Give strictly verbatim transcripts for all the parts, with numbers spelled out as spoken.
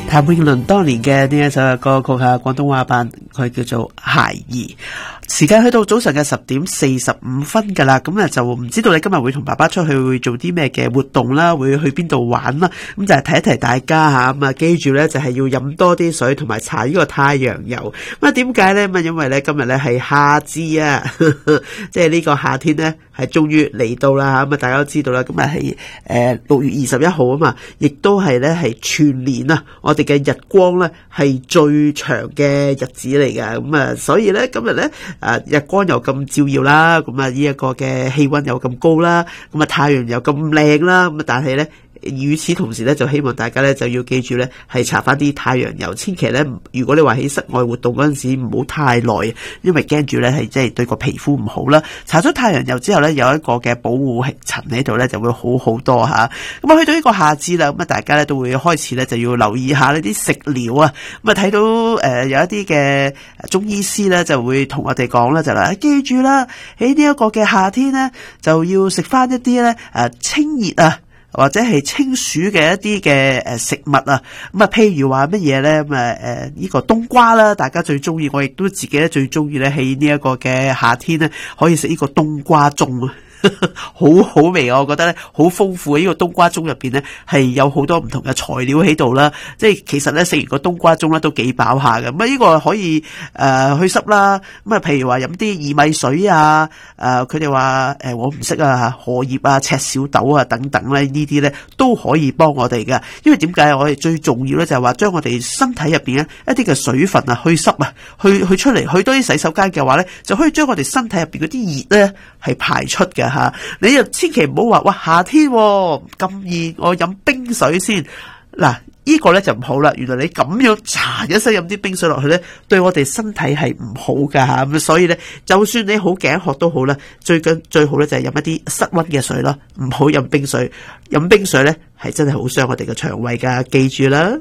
譚詠麟當年嘅呢一首歌曲吓，廣東話版佢叫做《孩兒》。時間去到早晨嘅十點四十五分噶啦，咁啊就唔知道你今日會同爸爸出去會做啲咩嘅活動啦，會去邊度玩啦？咁就係提一提大家吓，咁啊記住咧就係要飲多啲水，同埋搽呢個太陽油。咁啊點解咧？咁啊因為咧今日咧係夏至啊，即係呢個夏天咧係終於嚟到啦。咁啊大家都知道啦，今日係誒六月二十一號啊嘛，亦都係咧係全年啊，我哋嘅日光咧係最長嘅日子嚟㗎。咁啊所以咧今日咧。誒，日光又咁照耀啦，咁啊呢一個嘅氣溫又咁高啦，咁啊太陽又咁靚啦，咁啊但係咧，與此同時咧，就希望大家咧就要記住咧，係搽翻啲太陽油，千祈咧，如果你話喺室外活動嗰陣時唔好太耐，因為驚住咧係即係對個皮膚唔好啦。搽咗太陽油之後咧，有一個嘅保護層喺度咧，就會好好多吓。咁啊去到呢個夏至啦，咁啊大家咧都會開始咧就要留意下呢啲食療啊。咁啊睇到誒、呃、有一啲嘅中醫師咧就會同我哋講啦，就啦，記住啦，喺呢一個嘅夏天咧就要食翻一啲咧誒清熱啊，或者係清暑嘅一啲嘅誒食物啊，咁啊譬如話乜嘢咧，咁啊誒呢個冬瓜啦，大家最中意，我亦都自己咧最中意咧喺呢一個嘅夏天咧可以食呢個冬瓜盅啊。好好味啊！我覺得咧好豐富嘅呢個冬瓜盅入邊咧係有好多唔同嘅材料喺度啦，即係其實咧食完個冬瓜盅咧都幾飽下嘅。咁啊呢個可以誒、呃、去濕啦。咁啊譬如話飲啲薏米水啊，誒佢哋話誒我唔識啊，荷葉啊、赤小豆啊等等咧呢啲咧都可以幫我哋嘅。因為點解我哋最重要咧就係話將我哋身體入邊咧一啲嘅水分啊去濕啊，去去出嚟，去多啲洗手間嘅話咧就可以將我哋身體入邊嗰啲熱咧係排出嘅。吓，你又千祈唔好話哇夏天咁熱，我飲冰水先。嗱，呢個咧就唔好啦。原來你咁樣搽一聲飲啲冰水落去咧，對我哋身體係唔好噶吓。咁所以咧，就算你好頸渴都好啦，最緊最好咧就係飲一啲室溫嘅水咯，唔好飲冰水。飲冰水咧係真係好傷我哋嘅腸胃噶，記住啦。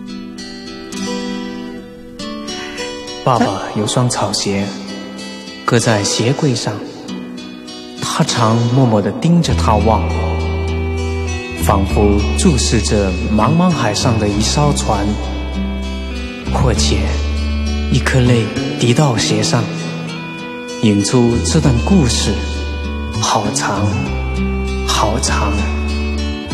爸爸有雙草鞋，擱在鞋櫃上。他常默默地盯着他望，仿佛注視着茫茫海上的一艘船。或且一顆淚滴到鞋上，引出這段故事，好長好長。